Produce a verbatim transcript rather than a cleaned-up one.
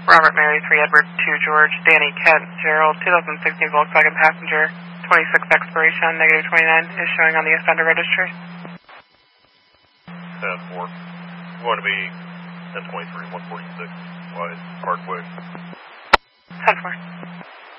Robert Mary, three Edward, two George, Danny Kent, Gerald, twenty sixteen Volkswagen Passenger, twenty-six expiration, negative twenty-nine, is showing on the offender registry. ten four. Going to be ten twenty-three, one forty-six, Wise Parkway. ten four.